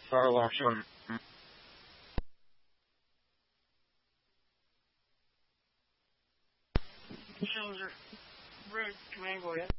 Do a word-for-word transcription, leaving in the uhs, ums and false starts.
Car wash on. Shows are rude. Come on, go ahead.